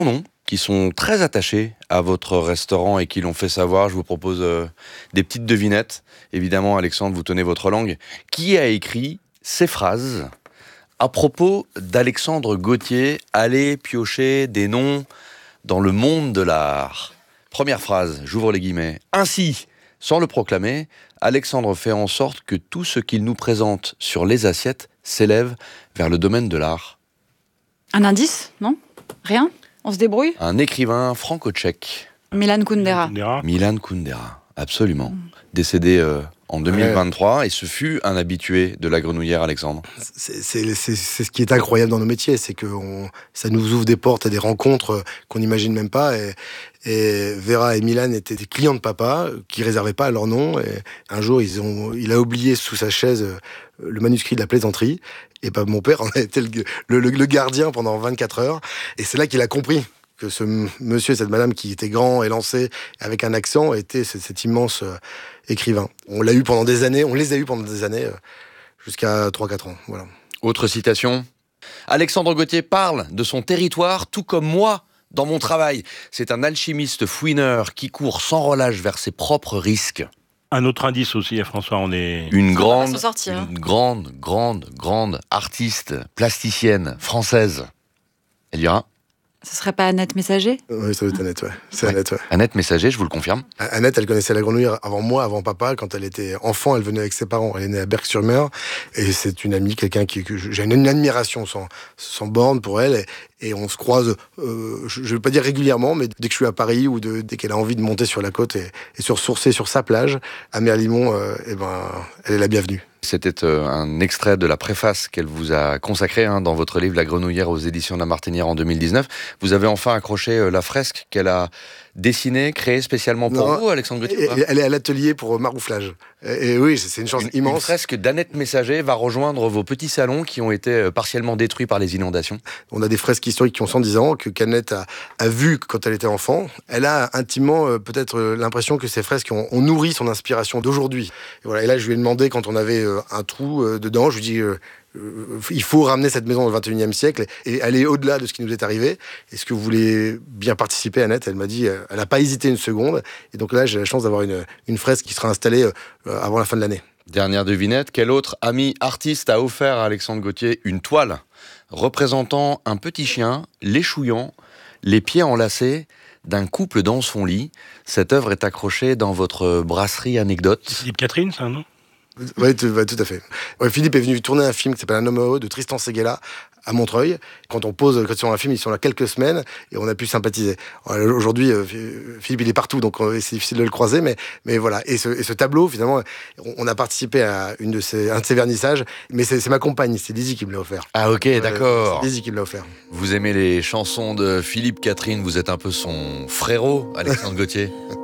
Noms qui sont très attachés à votre restaurant et qui l'ont fait savoir. Je vous propose des petites devinettes. Évidemment, Alexandre, vous tenez votre langue. Qui a écrit ces phrases à propos d'Alexandre Gauthier? Allez piocher des noms dans le monde de l'art. Première phrase, j'ouvre les guillemets. Ainsi, sans le proclamer, Alexandre fait en sorte que tout ce qu'il nous présente sur les assiettes s'élève vers le domaine de l'art. Un indice? Non? Rien? On se débrouille? Un écrivain franco-tchèque. Milan Kundera. Milan Kundera, absolument. Décédé en 2023, et ce fut un habitué de la Grenouillère, Alexandre. C'est ce qui est incroyable dans nos métiers, c'est que ça nous ouvre des portes à des rencontres qu'on n'imagine même pas. Et Vera et Milan étaient des clients de papa qui réservaient pas leur nom. Et un jour, il a oublié sous sa chaise le manuscrit de la plaisanterie. Et mon père en a été le gardien pendant 24 heures. Et c'est là qu'il a compris que ce monsieur et cette madame qui était grand, élancé, avec un accent, était cet immense écrivain. On les a eu pendant des années, jusqu'à 3-4 ans. Voilà. Autre citation. Alexandre Gauthier parle de son territoire tout comme moi dans mon travail. C'est un alchimiste fouineur qui court sans relâche vers ses propres risques. Un autre indice aussi, François, on est... Une grande artiste plasticienne française. Elvira? Ce serait pas Annette Messager? Oui, ça doit être Annette, ouais. C'est Annette, ouais. Annette Messager, je vous le confirme. Annette, elle connaissait la Grenouillère avant moi, avant papa. Quand elle était enfant, elle venait avec ses parents. Elle est née à Berck-sur-Mer. Et c'est une amie, quelqu'un que j'ai une admiration sans borne pour elle. Et on se croise, je ne veux pas dire régulièrement, mais dès que je suis à Paris ou dès qu'elle a envie de monter sur la côte et se ressourcer sur sa plage, à Merlimont, elle est la bienvenue. C'était un extrait de la préface qu'elle vous a consacrée dans votre livre La Grenouillère aux éditions de La Martinière en 2019. Vous avez enfin accroché la fresque qu'elle a dessinée, créée spécialement pour vous, Alexandre Gauthier? Elle est à l'atelier pour marouflage. Et oui, c'est une chance immense. Une fresque d'Annette Messager va rejoindre vos petits salons qui ont été partiellement détruits par les inondations. On a des fresques historiques qui ont 110 ans, qu'Annette a vues quand elle était enfant. Elle a intimement peut-être l'impression que ces fresques ont nourri son inspiration d'aujourd'hui. Et voilà. Et là, je lui ai demandé, quand on avait un trou dedans, je lui ai dit... il faut ramener cette maison au XXIe siècle et aller au-delà de ce qui nous est arrivé. Est-ce que vous voulez bien participer, Annette? Elle m'a dit, elle n'a pas hésité une seconde. Et donc là, j'ai la chance d'avoir une fresque qui sera installée avant la fin de l'année. Dernière devinette, quel autre ami artiste a offert à Alexandre Gauthier une toile représentant un petit chien, l'échouillant, les pieds enlacés d'un couple dans son lit? Cette œuvre est accrochée dans votre brasserie anecdote. Philippe Catherine, ça, non? Oui, tout à fait. Ouais, Philippe est venu tourner un film qui s'appelle Un homme heureux de Tristan Seguela à Montreuil. Quand on pose sur un film, ils sont là quelques semaines et on a pu sympathiser. Aujourd'hui, Philippe, il est partout, donc c'est difficile de le croiser, mais voilà. Et ce tableau, finalement, on a participé à un de ses vernissages, mais c'est ma compagne, c'est Lizzie qui me l'a offert. Ah ok, d'accord. C'est Lizzie qui me l'a offert. Vous aimez les chansons de Philippe Catherine, vous êtes un peu son frérot, Alexandre Gauthier.